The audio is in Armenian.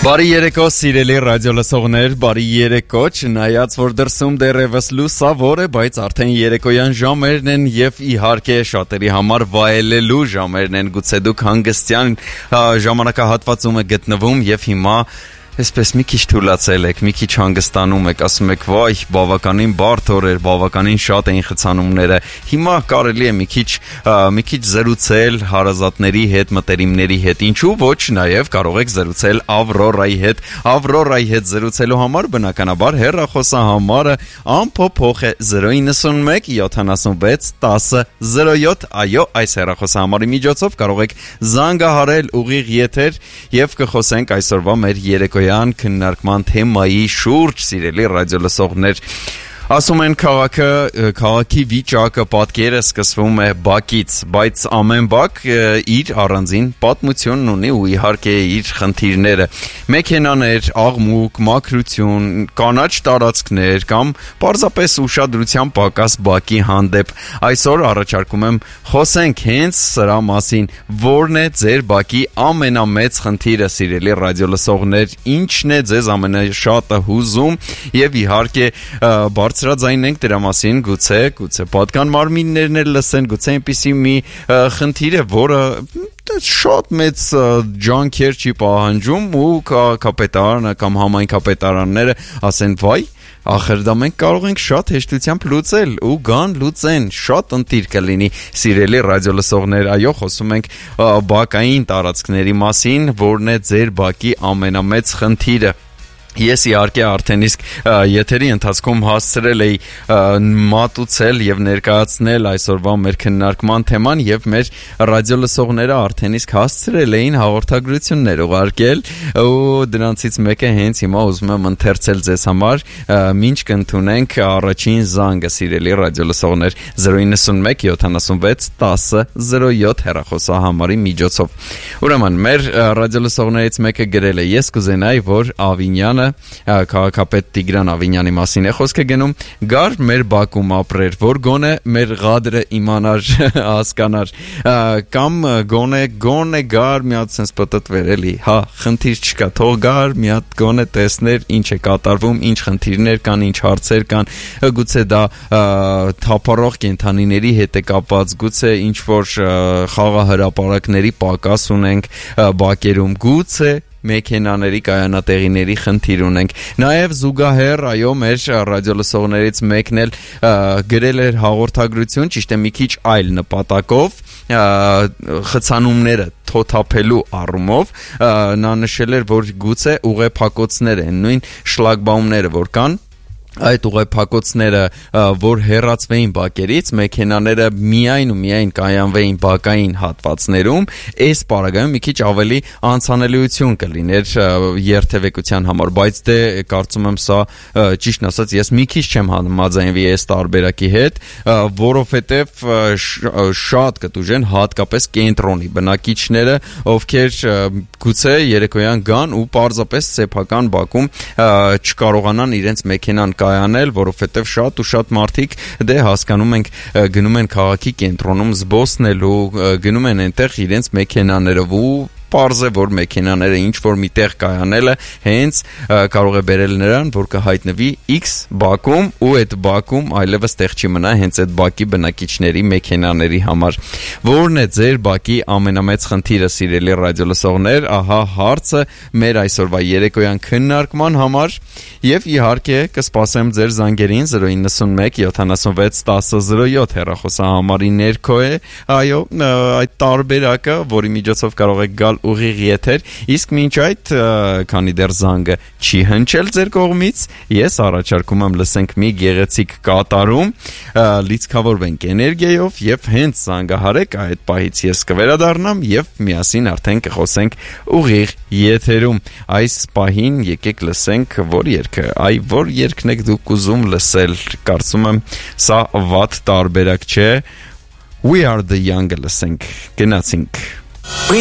Բարի երեկո, սիրելի ռադիո լսողներ, բարի երեկո, չնայած որ դրսում դեռևս լուսավոր է, բայց արդեն երեկոյան ժամերն են եւ իհարկե շատերի համար վայելելու ժամերն են, գուցե դուք հանգստյան ժամանակահատվածում եք գտնվում եւ հիմա Այսպես մի քիչ թուլացել եք, մի քիչ հանգստանում եք, ասում եք, վայ, բավականին բարդ օր էր, բավականին շատ էին խցանումները։ Հիմա կարելի է մի քիչ զրուցել հարազատների հետ, մտերիմների հետ, ինչու ոչ, նաև կարող եք զրուցել Ավրորայի հետ։ Ավրորայի հետ զրուցելու համար բնականաբար հեռախոսահամարը անփոփոխ է 091 76 10 07, այո, այս հեռախոսահամարի միջոցով կարող եք զանգահարել ուղիղ եթեր եւ կխոսենք այսօրվա մեր երեկոյան քննարկման թեմայի շուրջ, սիրելի ռադիո լսողներ։ Ասում են քաղաքի վիճակը, պատկերը սկսվում է բակից, բայց ամեն բակ իր առանձին պատմությունն ունի ու իհարկե իր խնդիրները։ Մեքենաներ, աղմուկ, մաքրություն, կանաչ տարածքներ կամ պարզապես ուշադրության պակաս բակի հանդեպ։ Այսօր առաջարկում եմ խոսենք հենց սրա մասին, որն է ձեր բակի ամենամեծ խնդիրը, սիրելի ռադիո լսողներ, ինչն է ձեզ ամենաշատը հուզում եւ իհարկե բարձրաձայնենք դրա մասին, գուցե պատկան մարմիններն էլ լսեն, գուցե այնպիսի մի խնդիր է, որը շատ մեծ ջանքեր չի պահանջում ու քաղաքապետարանը կամ համայնքապետարանները ասեն վայ, ախր դա մենք կարող ենք շատ հեշտությամբ լուծել ու գան լուծեն, շատ ընտիր կլինի, սիրելի ռադիո լսողներ, այո, խոսում ենք բակային տարածքների մասին, որն է ձեր բակի ամենամեծ խնդիրը։ Ես իհարկե արդեն իսկ եթերի ընթացքում հասցրել էի մատուցել եւ ներկայացնել այսօրվա մեր քննարկման թեման եւ մեր ռադիո լսողները արդեն իսկ հասցրել էին հաղորդագրություններ ուղարկել ու դրանցից մեկը հենց հիմա ուզում եմ ընթերցել ձեզ համար ինչ կընդունենք առաջին զանգը, սիրելի ռադիո լսողներ 091 76 10 07 հեռախոսահամարի միջոցով։ Ուրեմն մեր ռադիո լսողներից մեկը գրել է. ես կուզենայի, որ Ավինյանը քաղաքապետ Տիգրան Ավինյանի մասին է խոսքը գնում, գար մեր բակում ապրեր, որ գոնե մեր ղադրը իմանար, հասկանար, կամ գոնե գար մի հատ sense պտտվեր էլի, հա, խնդիր չկա, թող գար մի հատ գոնե տեսներ ինչ է կատարվում, ինչ խնդիրներ կան, ինչ հարցեր կան, գուցե դա թափառող կենդանիների հետ է կապված, գուցե ինչ որ խաղահրապարակների պակաս ունենք բակերում, գուցե մեքենաների կայանատեղիների խնդիր ունենք։ Նաև զուգահեռ, այո, մեր ռադիո լսողներից մեկն էլ գրել էր հաղորդագրություն, ճիշտ է մի քիչ այլ նպատակով, խցանումները թոթափելու առումով, նա նշել էր, որ գուցե ուղեփակոցներ են, նույն շլագբաումները, որ կան, այդ ուղեփակոցները, որ հեռացվեին բակերից, մեքենաները միայն կայանվեին բակային հատվածներում, այս պարագայում մի քիչ ավելի անցանելիություն կլիներ երթևեկության համար, բայց դե կարծում եմ սա ճիշտն ասած ես մի քիչ չեմ համաձայնվի այս տարբերակի հետ, որովհետև շատ կտուժեն հատկապես կենտրոնի բնակիչները, ովքեր գուցե երեկոյան գան ու պարզապես սեփական բակում չկարողանան իրենց մեքենան կայանել, որովհետև շատ ու շատ մարդիկ դե հասկանում ենք գնում են քաղաքի կենտրոնում զբոսնելու, գնում են այնտեղ իրենց մեքենաներով ու պարզ է, որ մեքենաները ինչ որ միտեղ կայանելը հենց կարող է բերել նրան, որ կհայտնվի X բակում ու այդ բակում այլևս տեղ չի մնա հենց այդ բակի բնակիչների մեքենաների համար։ Որն է ձեր բակի ամենամեծ խնդիրը, սիրելի ռադիո լսողներ, ահա հարցը մեր այսօրվա երեկոյան քննարկման համար եւ իհարկե կսպասեմ ձեր զանգերին 091 76 10 07 հեռախոսահամարի ներքո է, այո, այդ տարբերակը, որի միջոցով կարող եք գալ ուղիղ եթեր, իսկ մինչ այդ քանի դեռ զանգը չի հնչել ձեր կողմից, ես առաջարկում եմ լսենք մի գեղեցիկ կատարում, լիցքավորվենք էներգիայով եւ հենց զանգահարեք, այդ պահից ես կվերադառնամ եւ միասին արդեն կխոսենք ուղիղ եթերում։ Այս պահին եկեք լսենք որ երգն եք դուք ուզում լսել, կարծում եմ սա վատ տարբերակ չէ, We Are The Young լսենք, գնացինք